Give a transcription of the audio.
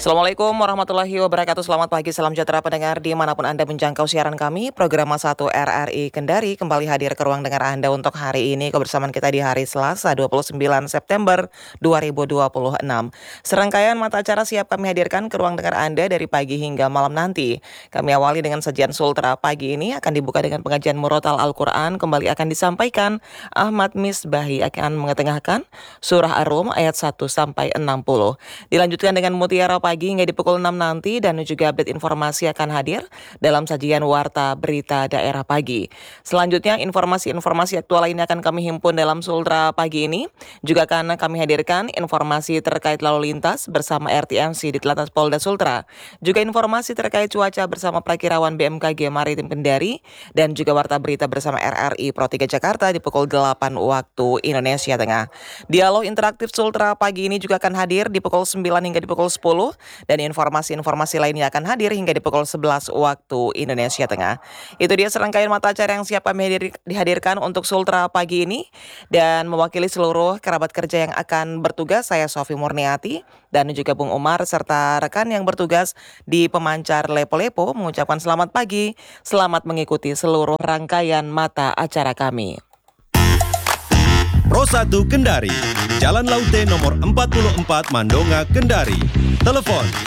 Assalamualaikum warahmatullahi wabarakatuh. Selamat pagi, salam sejahtera pendengar dimanapun Anda menjangkau siaran kami. Program 1 RRI Kendari kembali hadir ke ruang dengar Anda untuk hari ini. Kebersamaan kita di hari Selasa 29 September 2026. Serangkaian mata acara siap kami hadirkan ke ruang dengar Anda dari pagi hingga malam nanti. Kami awali dengan sajian Sultra. Pagi ini akan dibuka dengan pengajian Murotal Al-Quran. Kembali akan disampaikan Ahmad Misbahi akan mengetengahkan Surah Ar-Rum ayat 1 sampai 60. Dilanjutkan dengan Mutiara Pagi hingga di pukul 6 nanti dan juga update informasi akan hadir dalam sajian Warta Berita Daerah Pagi. Selanjutnya informasi-informasi aktual lainnya akan kami himpun dalam Sultra Pagi ini. Juga akan kami hadirkan informasi terkait lalu lintas bersama RTMC di Telantas Polda Sultra. Juga informasi terkait cuaca bersama Prakirawan BMKG Maritim Kendari dan juga Warta Berita bersama RRI Pro 3 Jakarta di pukul 8 waktu Indonesia Tengah. Dialog interaktif Sultra Pagi ini juga akan hadir di pukul 9 hingga di pukul 10. Dan informasi-informasi lainnya akan hadir hingga di pukul 11 waktu Indonesia Tengah. Itu dia serangkaian mata acara yang siap kami dihadirkan untuk Sultra Pagi ini. Dan mewakili seluruh kerabat kerja yang akan bertugas, saya Sofi Murniati dan juga Bung Umar serta rekan yang bertugas di pemancar Lepo-Lepo mengucapkan selamat pagi, selamat mengikuti seluruh rangkaian mata acara kami. Pro 1 Kendari, Jalan Laute nomor 44 Mandonga, Kendari. Telepon